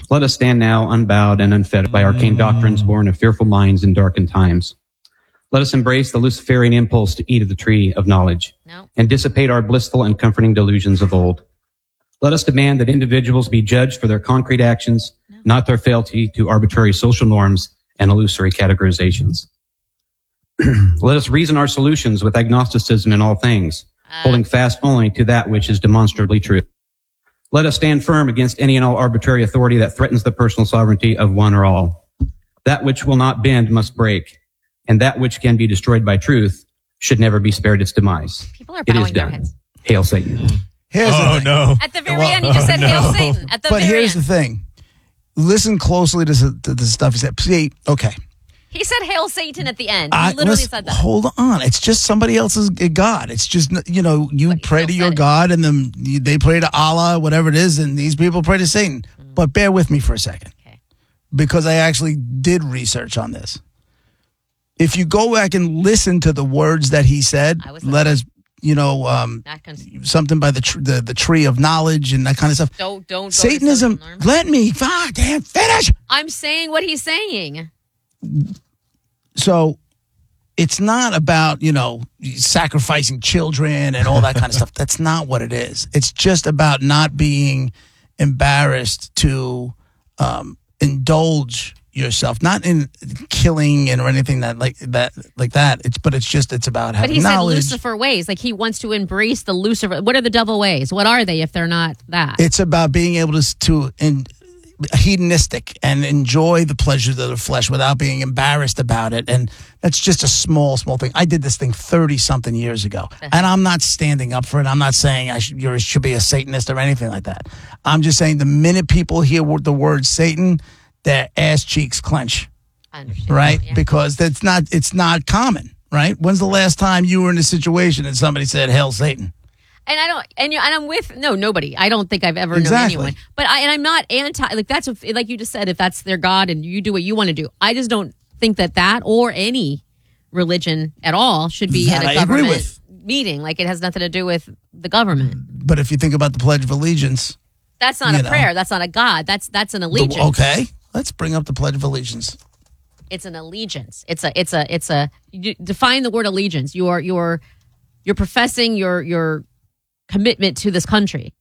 Let us stand now unbowed and unfettered by arcane doctrines born of fearful minds in darkened times. Let us embrace the Luciferian impulse to eat of the tree of knowledge and dissipate our blissful and comforting delusions of old. Let us demand that individuals be judged for their concrete actions, not their fealty to arbitrary social norms and illusory categorizations. Let us reason our solutions with agnosticism in all things, holding fast only to that which is demonstrably true. Let us stand firm against any and all arbitrary authority that threatens the personal sovereignty of one or all. That which will not bend must break, and that which can be destroyed by truth should never be spared its demise. People are bowing their heads. Hail Satan. No. At the very end, he just said, Hail Satan. But here's the thing. Listen closely to the stuff he said. See, okay. He said, Hail Satan at the end. He literally said that. Hold on. It's just somebody else's God. It's just, you pray to your God and then they pray to Allah, whatever it is, and these people pray to Satan. But bear with me for a second. Okay. Because I actually did research on this. If you go back and listen to the words that he said, let us, something by the tree of knowledge and that kind of stuff. Don't Satanism, let me finish. I'm saying what he's saying. So it's not about, sacrificing children and all that kind of stuff. That's not what it is. It's just about not being embarrassed to indulge yourself, not in killing and or anything like that. It's about having knowledge. But he said Lucifer ways, like he wants to embrace the Lucifer. What are the devil ways? What are they if they're not that? It's about being able to hedonistic and enjoy the pleasures of the flesh without being embarrassed about it. And that's just a small thing. I did this thing 30-something years ago, and I'm not standing up for it. I'm not saying you should be a Satanist or anything like that. I'm just saying the minute people hear the word Satan, their ass cheeks clench. I understand. Right? Yeah. Because it's not common, right? When's the last time you were in a situation and somebody said, Hail Satan? And I don't, and I'm with nobody. I don't think I've ever known anyone. But I'm not anti. Like that's like you just said. If that's their God and you do what you want to do, I just don't think that or any religion at all should be at a government meeting. Like it has nothing to do with the government. But if you think about the Pledge of Allegiance, that's not a prayer. That's not a God. That's an allegiance. Okay, let's bring up the Pledge of Allegiance. It's an allegiance. It's a. You define the word allegiance. You're professing your commitment to this country.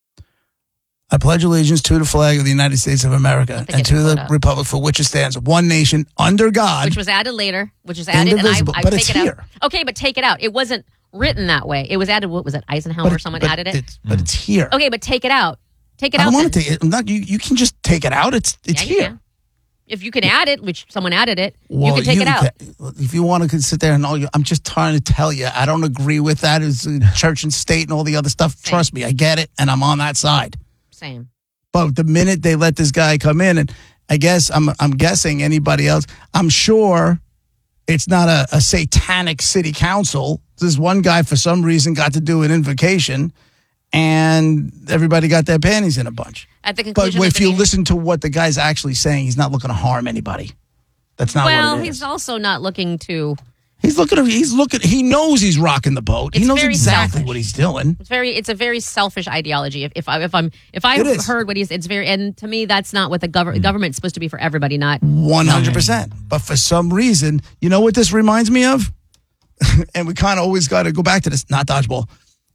I pledge allegiance to the flag of the United States of America and to the republic for which it stands, one nation, under God. Which was added later, and I but take it's it here. out. Okay, but take it out. It wasn't written that way. It was added, what was it, Eisenhower or someone added it? But it's here. Okay, but take it out. Take it out. I don't want to take it. You can just take it out. It's here. Can. If you can add it, which someone added it, you can take it out. If you want to sit there and I'm just trying to tell you, I don't agree with that. It's church and state and all the other stuff. Same. Trust me, I get it, and I'm on that side. Same. But the minute they let this guy come in, and I guess I'm guessing anybody else, I'm sure it's not a satanic city council. This one guy, for some reason, got to do an invocation, and everybody got their panties in a bunch. At the conclusion but if you listen to what the guy's actually saying, he's not looking to harm anybody. That's not what it is. Well, he's also not looking to... He knows he's rocking the boat. He knows exactly selfish. What he's doing. It's a very selfish ideology. If I heard what it's very, and to me, that's not what the government's supposed to be for everybody, not 100%. But for some reason, you know what this reminds me of? And we kind of always got to go back to this, not dodgeball.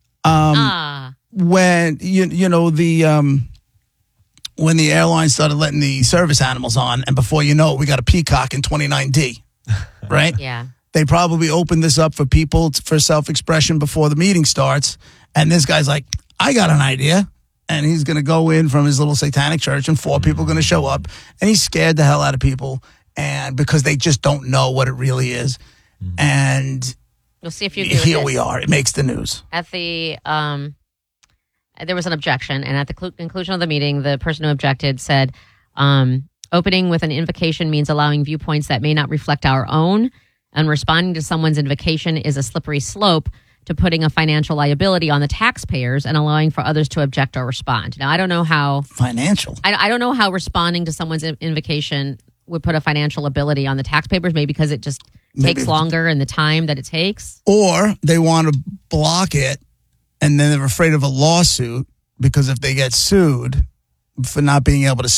When when the airline started letting the service animals on, and before you know it, we got a Peacock in 29D, right? Yeah. They probably opened this up for people for self-expression before the meeting starts, and this guy's like, I got an idea, and he's going to go in from his little satanic church, and 4 people are going to show up, and he's scared the hell out of people, and because they just don't know what it really is, and we'll see if you here we are. It makes the news. At the there was an objection, and at the conclusion of the meeting, the person who objected said, opening with an invocation means allowing viewpoints that may not reflect our own, and responding to someone's invocation is a slippery slope to putting a financial liability on the taxpayers and allowing for others to object or respond. Now, I don't know how... Financial? I don't know how responding to someone's invocation would put a financial liability on the taxpayers, maybe because it just takes longer and the time that it takes. Or they want to block it, and then they're afraid of a lawsuit because if they get sued for not being able to